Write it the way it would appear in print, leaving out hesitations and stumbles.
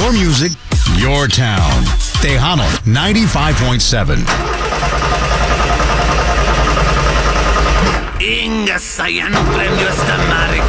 Your music, your town. Tejano 95.7. Ingas, ya no prendió esta madre.